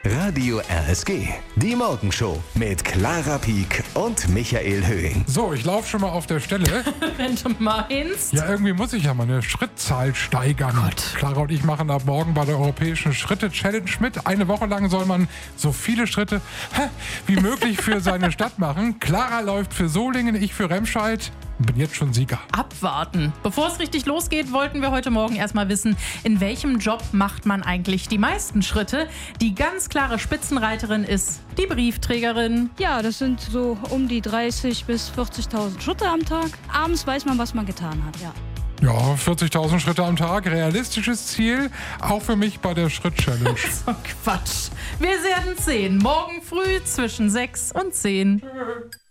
Radio RSG. Die Morgenshow mit Clara Pieck und Michael Höhing. So, ich laufe schon mal auf der Stelle. Wenn du meinst. Ja, irgendwie muss ich ja meine Schrittzahl steigern. Gott. Clara und ich machen ab morgen bei der Europäischen Schritte-Challenge mit. Eine Woche lang soll man so viele Schritte wie möglich für seine Stadt machen. Clara läuft für Solingen, ich für Remscheid. Bin jetzt schon Sieger. Abwarten. Bevor es richtig losgeht, wollten wir heute Morgen erstmal wissen, in welchem Job macht man eigentlich die meisten Schritte? Die ganz klare Spitzenreiterin ist die Briefträgerin. Ja, das sind so um die 30.000 bis 40.000 Schritte am Tag. Abends weiß man, was man getan hat, ja. Ja, 40.000 Schritte am Tag, realistisches Ziel, auch für mich bei der Schritt-Challenge. So Quatsch. Wir werden sehen. Morgen früh zwischen 6 und 10.